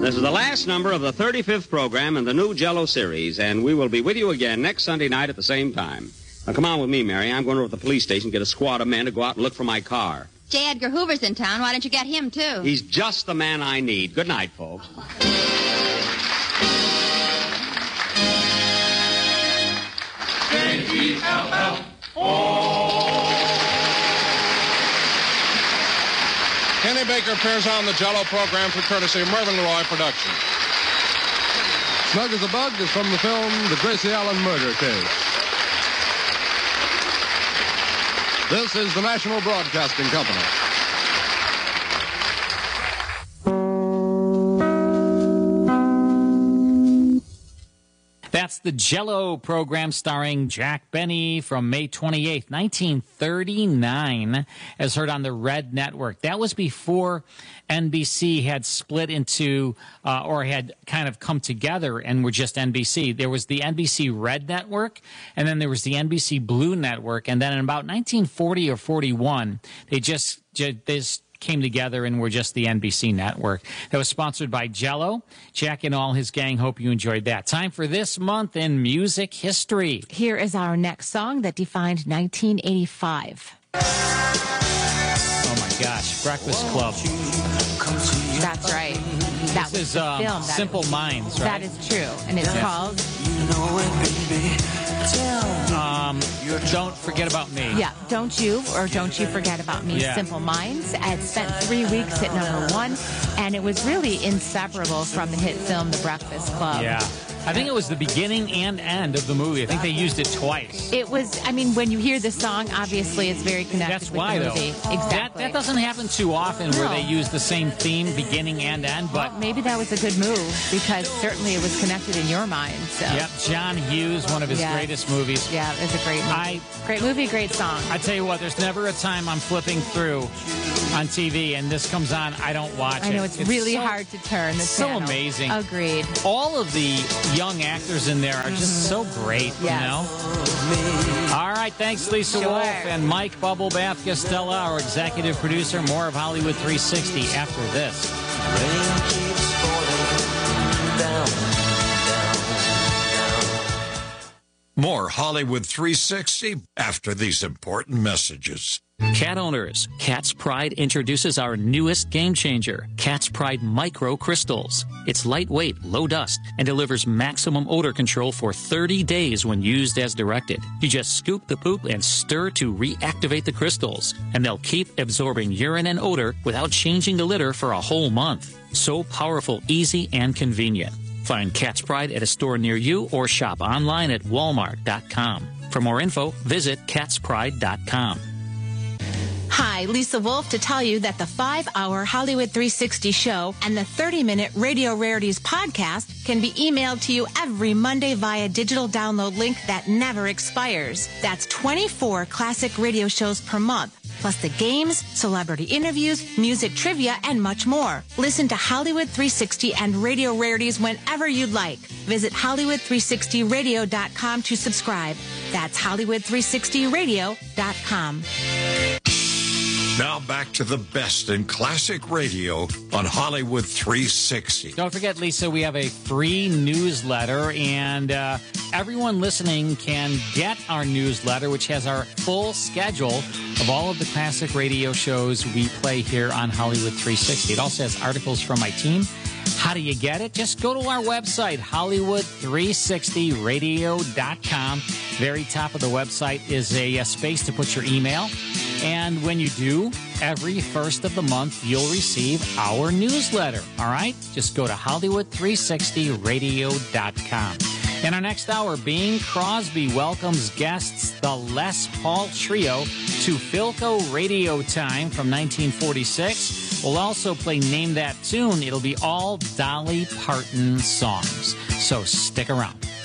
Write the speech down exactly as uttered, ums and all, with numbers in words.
This is the last number of the thirty-fifth program in the new Jell-O series, and we will be with you again next Sunday night at the same time. Now, come on with me, Mary. I'm going over to the police station, get a squad of men to go out and look for my car. J. Edgar Hoover's in town. Why don't you get him, too? He's just the man I need. Good night, folks. J E L L O Kenny Baker appears on the Jell-O program for courtesy of Mervyn LeRoy Productions. Snug as a Bug is from the film The Gracie Allen Murder Case. This is the National Broadcasting Company. That's the Jell-O program starring Jack Benny from May twenty-eighth, nineteen thirty-nine, as heard on the Red Network. That was before N B C had split into, uh, or had kind of come together and were just N B C. There was the N B C Red Network, and then there was the N B C Blue Network, and then in about nineteen forty or forty-one, they just, just they just came together and were just the N B C network. That was sponsored by Jell-O. Jack and all his gang, hope you enjoyed that. Time for this month in music history. Here is our next song that defined nineteen eighty-five. Oh my gosh, Breakfast Club. That's right. That this was is the um, film. That Simple is, Minds, right? That is true. And it's yeah. called... Um, Don't Forget About Me. Yeah, Don't You or Don't You Forget About Me, yeah. Simple Minds. It spent three weeks at number one, and it was really inseparable from the hit film The Breakfast Club. Yeah. I think it was the beginning and end of the movie. I think they used it twice. It was, I mean, when you hear the song, obviously it's very connected That's with why, the though. movie. Exactly. That, that doesn't happen too often No. where they use the same theme, beginning and end, but... Well, maybe that was a good move, because certainly it was connected in your mind. So. Yep, John Hughes, one of his Yeah. greatest movies. Yeah, it was a great movie. I, great movie, great song. I tell you what, there's never a time I'm flipping through on T V and this comes on, I don't watch it. I know, it's, it's really so, hard to turn the so channel. amazing. Agreed. All of the young actors in there are just so great, Yes. you know? All right, thanks, Lisa Sure. Wolf and Mike Bubble Bath Costella, our executive producer. More of Hollywood three sixty after this. Rain keeps falling down, down, down. More Hollywood three sixty after these important messages. Cat owners, Cat's Pride introduces our newest game changer, Cat's Pride Micro Crystals. It's lightweight, low dust, and delivers maximum odor control for thirty days when used as directed. You just scoop the poop and stir to reactivate the crystals, and they'll keep absorbing urine and odor without changing the litter for a whole month. So powerful, easy, and convenient. Find Cat's Pride at a store near you or shop online at walmart dot com. For more info, visit cats pride dot com. Hi, Lisa Wolf to tell you that the five-hour Hollywood three sixty show and the thirty-minute Radio Rarities podcast can be emailed to you every Monday via digital download link that never expires. That's twenty-four classic radio shows per month, plus the games, celebrity interviews, music trivia, and much more. Listen to Hollywood three sixty and Radio Rarities whenever you'd like. Visit Hollywood three sixty radio dot com to subscribe. That's Hollywood three sixty radio dot com. Now back to the best in classic radio on Hollywood three sixty. Don't forget, Lisa, we have a free newsletter, and uh, everyone listening can get our newsletter, which has our full schedule of all of the classic radio shows we play here on Hollywood three sixty. It also has articles from my team. How do you get it? Just go to our website, Hollywood three sixty radio dot com. Very top of the website is a, a space to put your email. And when you do, every first of the month, you'll receive our newsletter. All right? Just go to Hollywood three sixty radio dot com. In our next hour, Bing Crosby welcomes guests the Les Paul Trio to Philco Radio Time from nineteen forty-six. We'll also play Name That Tune. It'll be all Dolly Parton songs. So stick around.